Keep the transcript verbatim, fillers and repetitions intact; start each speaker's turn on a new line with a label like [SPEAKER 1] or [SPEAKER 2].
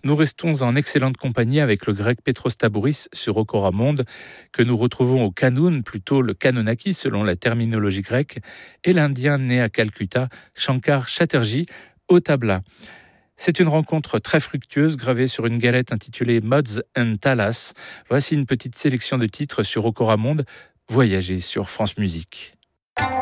[SPEAKER 1] Nous restons en excellente compagnie avec le grec Petros Tabouris sur Okora Monde, que nous retrouvons au Kanoun, plutôt le Kanonaki selon la terminologie grecque, et l'Indien né à Calcutta, Shankar Chatterjee, au tabla. C'est une rencontre très fructueuse gravée sur une galette intitulée Mods and Talas. Voici une petite sélection de titres sur Okora Monde, voyager sur France Musique.